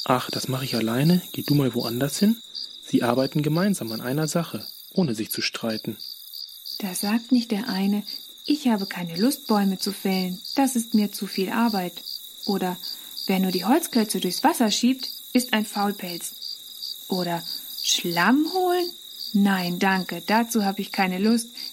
Ach, das mache ich alleine, geh du mal woanders hin. Sie arbeiten gemeinsam an einer Sache, ohne sich zu streiten. Da sagt nicht der eine, ich habe keine Lust, Bäume zu fällen, das ist mir zu viel Arbeit. Oder, wer nur die Holzklötze durchs Wasser schiebt, ist ein Faulpelz. Oder, Schlamm holen? Nein, danke, dazu habe ich keine Lust,